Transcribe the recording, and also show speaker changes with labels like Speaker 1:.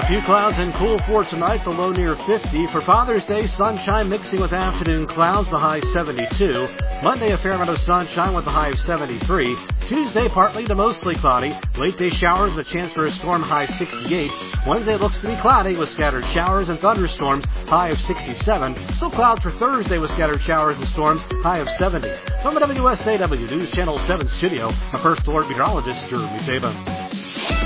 Speaker 1: A few clouds and cool for tonight, the low near 50. For Father's Day, sunshine mixing with afternoon clouds, the high 72. Monday, a fair amount of sunshine with the high of 73. Tuesday, partly to mostly cloudy. Late day showers with a chance for a storm, high 68. Wednesday looks to be cloudy with scattered showers and thunderstorms, high of 67. Still clouds for Thursday with scattered showers and storms, high of 70. From the WSAW News Channel 7 studio, my first alert meteorologist, Jeremy Saban.